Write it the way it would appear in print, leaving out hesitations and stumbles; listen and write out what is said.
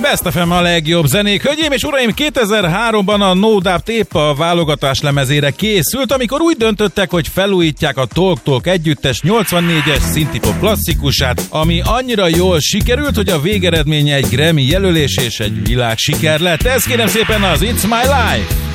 Best FM a legjobb zenék. Hölgyeim és uraim, 2003-ban a No Doubt épp a válogatás lemezére készült, amikor úgy döntöttek, hogy felújítják a Talk Talk együttes 84-es szintipop klasszikusát, ami annyira jól sikerült, hogy a végeredménye egy Grammy jelölés és egy világsiker lett. Ez kérem szépen az It's My Life!